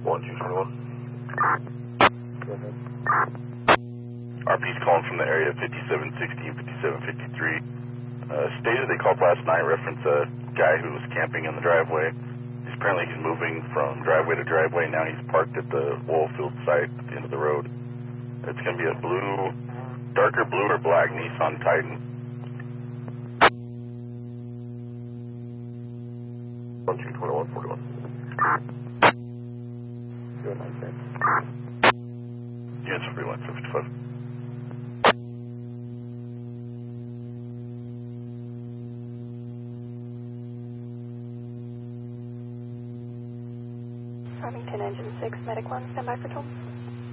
1221. Go ahead. RP's calling from the area 5760 and 5753. Stated they called last night, reference a guy who was camping in the driveway. Apparently he's moving from driveway to driveway. Now he's parked at the oil field site at the end of the road. It's going to be a darker blue or black Nissan Titan. 122141. Go ahead, sir. Units 41, 55. Farmington Engine 6, Medic 1, stand by for 12.